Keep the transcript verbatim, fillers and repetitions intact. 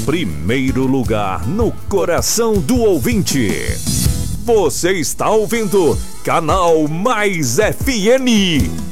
Primeiro lugar no coração do ouvinte. Você está ouvindo Canal Mais F M.